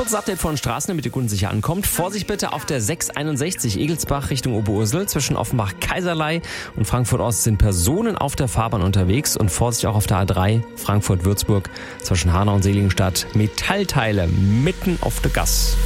Kurzes Update von Straßen, damit ihr Kunden sicher ankommt. Vorsicht bitte auf der 661 Egelsbach Richtung Oberursel. Zwischen Offenbach-Kaiserlei und Frankfurt-Ost sind Personen auf der Fahrbahn unterwegs. Und Vorsicht auch auf der A3 Frankfurt-Würzburg zwischen Hanau und Seligenstadt. Metallteile mitten auf der Gas.